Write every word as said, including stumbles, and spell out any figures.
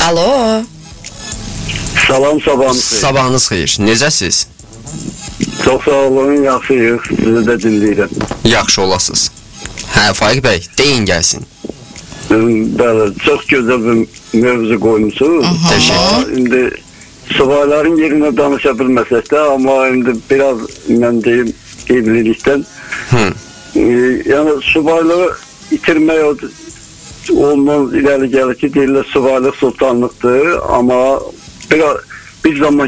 Alo. Salam, sabahınız xeyir. Sabahınız xeyir. Necəsiz? Çox sağ olun, yaxşıyıq. Sizi də dinləyirəm. Yaxşı olasınız. Hə, Faiq bəy, deyin gəlsin. Bəli, çox gözəl bir mövzu qoymuşsunuz. Təşəkkür. İndi subayların yerine danışa bilməsək də, amma indi biraz mən deyim evlilikdən. Hı. E, yəni subaylığı itirmək ondan ileri gelir ki deyirlər subaylıq sultanlıqdır, amma biraz bir zaman